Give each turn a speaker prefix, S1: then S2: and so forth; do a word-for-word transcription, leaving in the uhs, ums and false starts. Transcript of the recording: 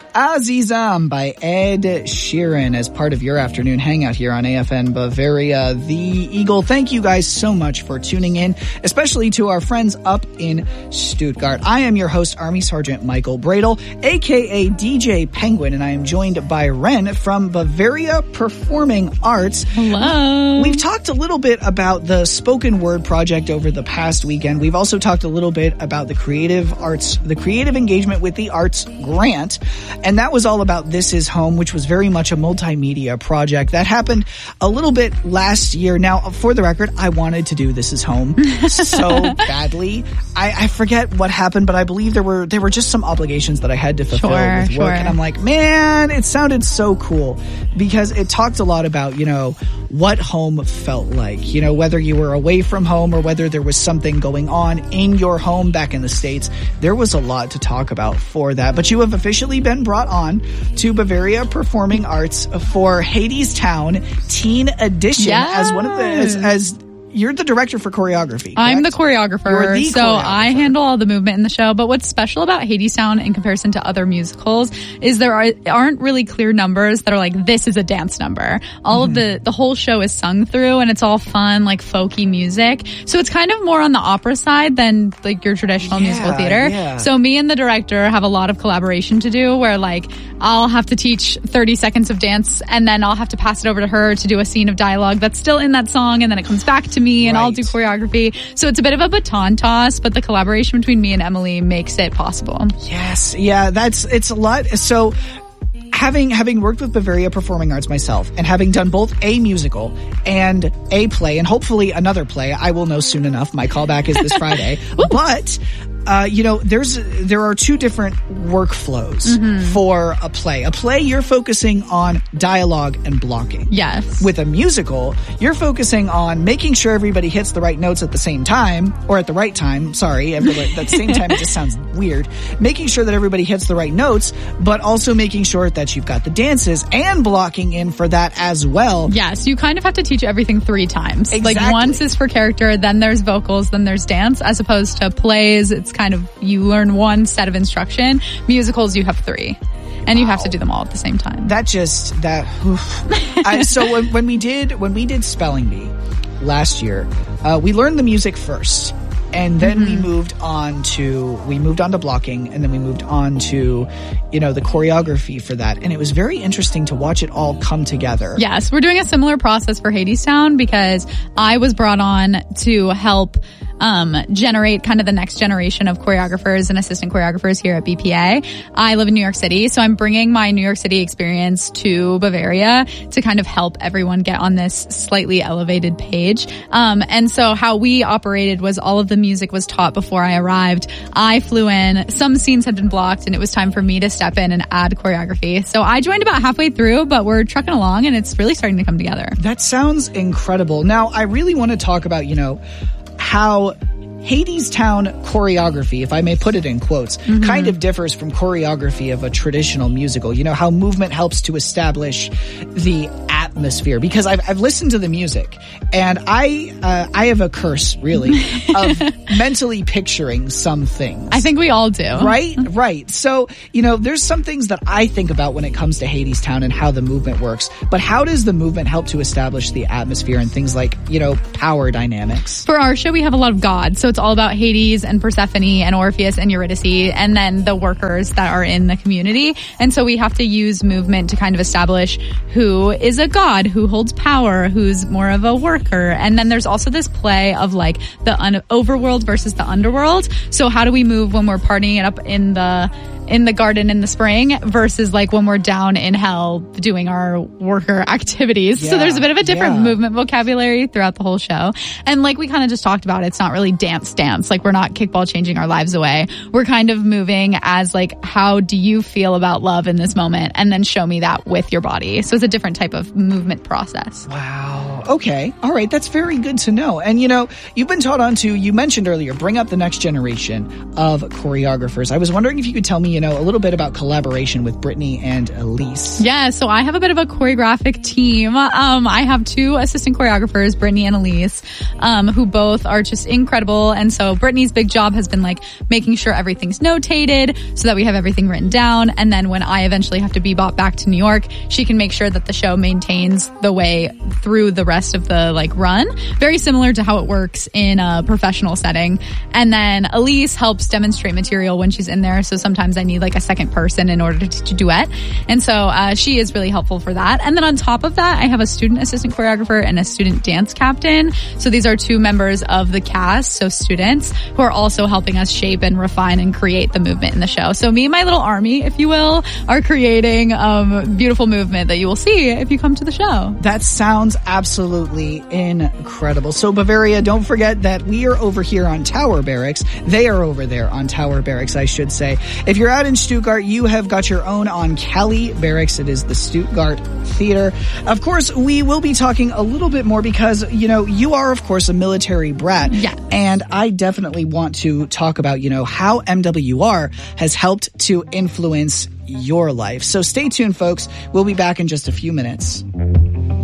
S1: Azizam by Ed Sheeran as part of your afternoon hangout here on A F N Bavaria, the Eagle. Thank you guys so much for tuning in, especially to our friends up in Stuttgart. I am your host, Army Sergeant Michael Bradle, aka D J Penguin, and I am joined by Ren from Bavaria Performing Arts.
S2: Hello.
S1: We've talked a little bit about the spoken word project over the past weekend. We've also talked a little bit about the creative arts, the creative engagement with the arts grant. And that was all about This Is Home, which was very much a multimedia project that happened a little bit last year. Now, for the record, I wanted to do This Is Home so badly. I, I forget what happened, but I believe there were there were just some obligations that I had to fulfill
S2: sure,
S1: with work.
S2: Sure.
S1: And I'm like, man, it sounded so cool because it talked a lot about, you know, what home felt like. You know, whether you were away from home or whether there was something going on in your home back in the States. There was a lot to talk about for that. But you have officially been brought on to Bavaria Performing Arts for Hadestown Teen Edition
S2: yes.
S1: as one of the as, as you're the director for choreography. Correct?
S2: I'm the choreographer,
S1: You're the
S2: so
S1: choreographer.
S2: I handle all the movement in the show. But what's special about Hadestown in comparison to other musicals is there are, aren't really clear numbers that are like, this is a dance number. All mm-hmm. of the, the whole show is sung through and it's all fun, like folky music. So it's kind of more on the opera side than like your traditional
S1: yeah,
S2: musical theater.
S1: Yeah.
S2: So me and the director have a lot of collaboration to do where like I'll have to teach thirty seconds of dance and then I'll have to pass it over to her to do a scene of dialogue that's still in that song and then it comes back to me and right. I'll do choreography. So it's a bit of a baton toss, but the collaboration between me and Emily makes it possible.
S1: Yes. Yeah, that's, it's a lot. So having, having worked with Bavaria Performing Arts myself and having done both a musical and a play and hopefully another play, I will know soon enough. My callback is this Friday, but Uh, you know, there's, there are two different workflows mm-hmm. for a play. A play, you're focusing on dialogue and blocking.
S2: Yes.
S1: With a musical, you're focusing on making sure everybody hits the right notes at the same time, or at the right time, sorry, at the same time, it just sounds weird. Making sure that everybody hits the right notes, but also making sure that you've got the dances and blocking in for that as well.
S2: Yes, you kind of have to teach everything three times.
S1: Exactly.
S2: Like once is for character, then there's vocals, then there's dance, as opposed to plays, it's kind of, you learn one set of instruction. Musicals, you have three. And wow. you have to do them all at the same time.
S1: That just, that, I, so when, when we did, when we did Spelling Bee last year, uh, we learned the music first. And then mm-hmm. we moved on to, we moved on to blocking and then we moved on to, you know, the choreography for that. And it was very interesting to watch it all come together.
S2: Yes, we're doing a similar process for Hadestown because I was brought on to help um generate kind of the next generation of choreographers and assistant choreographers here at B P A. I live in New York City, so I'm bringing my New York City experience to Bavaria to kind of help everyone get on this slightly elevated page. Um and so how we operated was all of the music was taught before I arrived. I flew in, some scenes had been blocked, and it was time for me to step in and add choreography. So I joined about halfway through, but we're trucking along and it's really starting to come together.
S1: That sounds incredible. Now, I really want to talk about, you know, how Hadestown choreography, if I may put it in quotes, mm-hmm. kind of differs from choreography of a traditional musical. You know, how movement helps to establish the atmosphere. Because I've, I've listened to the music and I, uh, I have a curse, really, of mentally picturing some things.
S2: I think we all do.
S1: Right? Right. So, you know, there's some things that I think about when it comes to Hadestown and how the movement works. But how does the movement help to establish the atmosphere and things like, you know, power dynamics?
S2: For our show, we have a lot of gods. So it's all about Hades and Persephone and Orpheus and Eurydice and then the workers that are in the community. And so we have to use movement to kind of establish who is a god, who holds power, who's more of a worker. And then there's also this play of like the un- overworld versus the underworld. So how do we move when we're partying it up in the in the garden in the spring versus like when we're down in hell doing our worker activities. Yeah, so there's a bit of a different yeah. movement vocabulary throughout the whole show. And like we kind of just talked about, it's not really dance dance. Like we're not kickball changing our lives away. We're kind of moving as like, how do you feel about love in this moment? And then show me that with your body. So it's a different type of movement process.
S1: Wow. Wow. Okay. All right. That's very good to know. And, you know, you've been taught on to, you mentioned earlier, bring up the next generation of choreographers. I was wondering if you could tell me, you know, a little bit about collaboration with Brittany and Elise.
S2: Yeah. So I have a bit of a choreographic team. Um, I have two assistant choreographers, Brittany and Elise, um, who both are just incredible. And so Brittany's big job has been like making sure everything's notated so that we have everything written down. And then when I eventually have to be brought back to New York, she can make sure that the show maintains the way through the rest of the like run. Very similar to how it works in a professional setting. And then Elise helps demonstrate material when she's in there. So sometimes I need like a second person in order to, to duet. And so uh, she is really helpful for that. And then on top of that, I have a student assistant choreographer and a student dance captain. So these are two members of the cast, so students, who are also helping us shape and refine and create the movement in the show. So me and my little army, if you will, are creating um beautiful movement that you will see if you come to the show.
S1: That sounds absolutely incredible. So Bavaria, don't forget that we are over here on Tower Barracks. They are over there on Tower Barracks, I should say. If you're out in Stuttgart, you have got your own on Kelly Barracks. It is the Stuttgart Theater. Of course, we will be talking a little bit more because, you know, you are, of course, a military brat.
S2: Yeah.
S1: And I definitely want to talk about, you know, how M W R has helped to influence your life. So stay tuned, folks. We'll be back in just a few minutes.